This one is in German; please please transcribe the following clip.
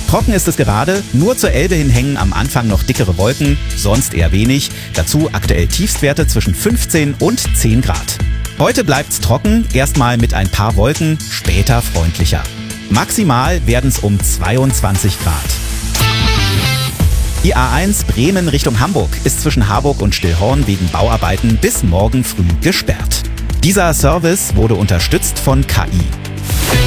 Trocken ist es gerade, nur zur Elbe hin hängen am Anfang noch dickere Wolken, sonst eher wenig. Dazu aktuell Tiefstwerte zwischen 15 und 10 Grad. Heute bleibt's trocken, erstmal mit ein paar Wolken, später freundlicher. Maximal werden es um 22 Grad. Die A1 Bremen Richtung Hamburg ist zwischen Harburg und Stillhorn wegen Bauarbeiten bis morgen früh gesperrt. Dieser Service wurde unterstützt von KI.